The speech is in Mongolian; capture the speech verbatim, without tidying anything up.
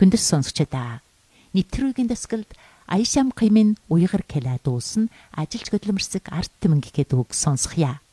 Хүндэс сонсогчдаа нэвтрүүлгийн дасгалд Аяшам Каймын уягаар кала дуусна. Ажилч хөдөлмөрсөг арт түмэн гэхэд үг сонсхийа.